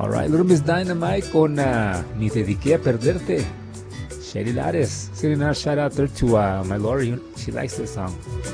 Alright, Little Miss Dynamite con Ni te dediqué a perderte. Shelly Lares, sending out shout out there to my Lori. She likes this song.